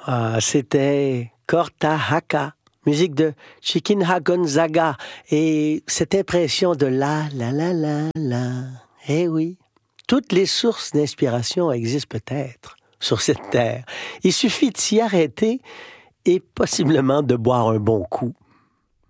C'était Corta Haka, musique de Chiquinha Gonzaga. Et cette impression de la. Eh oui, toutes les sources d'inspiration existent peut-être sur cette terre. Il suffit de s'y arrêter et possiblement de boire un bon coup.